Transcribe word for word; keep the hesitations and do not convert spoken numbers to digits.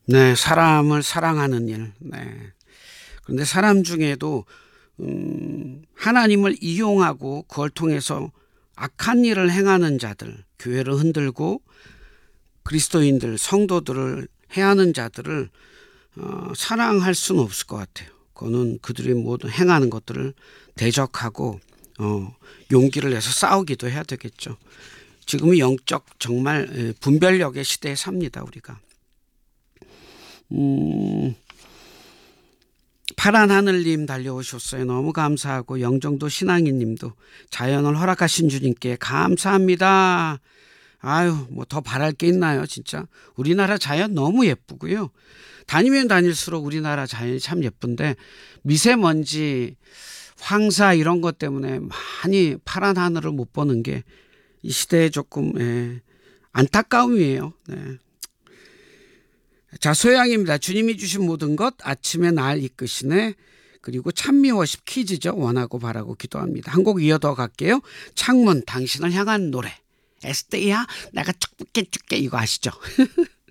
네, 사람을 사랑하는 일. 네. 그런데 사람 중에도 음, 하나님을 이용하고 그걸 통해서 악한 일을 행하는 자들, 교회를 흔들고 그리스도인들, 성도들을 해하는 자들을 어, 사랑할 수는 없을 것 같아요. 그거는 그들이 모두 행하는 것들을 대적하고 어, 용기를 내서 싸우기도 해야 되겠죠. 지금은 영적 정말 분별력의 시대에 삽니다, 우리가. 음, 파란 하늘님 달려오셨어요. 너무 감사하고 영정도 신앙인님도 자연을 허락하신 주님께 감사합니다. 아유, 뭐 더 바랄 게 있나요, 진짜? 우리나라 자연 너무 예쁘고요. 다니면 다닐수록 우리나라 자연이 참 예쁜데 미세먼지, 황사 이런 것 때문에 많이 파란 하늘을 못 보는 게 이 시대에 조금 예, 안타까움이에요. 네. 자, 소양입니다. 주님이 주신 모든 것 아침에 날 이끄시네. 그리고 찬미워십 퀴즈죠. 원하고 바라고 기도합니다. 한 곡 이어더 갈게요. 창문 당신을 향한 노래. 에스테야 내가 축복해 줄게 이거 아시죠?